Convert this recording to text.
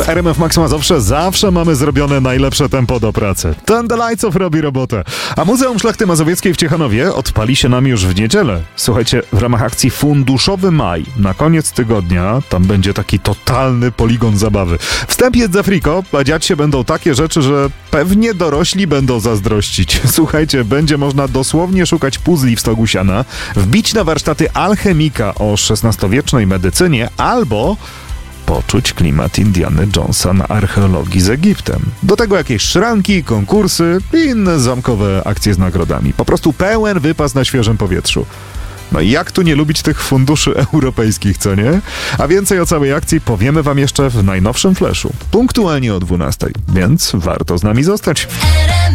W RMF Max Mazowsze zawsze mamy zrobione najlepsze tempo do pracy. Ten The Lights Off robi robotę. A Muzeum Szlachty Mazowieckiej w Ciechanowie odpali się nam już w niedzielę. Słuchajcie, w ramach akcji Funduszowy Maj na koniec tygodnia tam będzie taki totalny poligon zabawy. Wstęp jest za friko, a dziać się będą takie rzeczy, że pewnie dorośli będą zazdrościć. Słuchajcie, będzie można dosłownie szukać puzli w stogu siana, wbić na warsztaty alchemika o XVI-wiecznej medycynie albo poczuć klimat Indiana Jonesa na archeologii z Egiptem. Do tego jakieś szranki, konkursy i inne zamkowe akcje z nagrodami. Po prostu pełen wypas na świeżym powietrzu. No i jak tu nie lubić tych funduszy europejskich, co nie? A więcej o całej akcji powiemy wam jeszcze w najnowszym flashu. Punktualnie o 12:00, więc warto z nami zostać.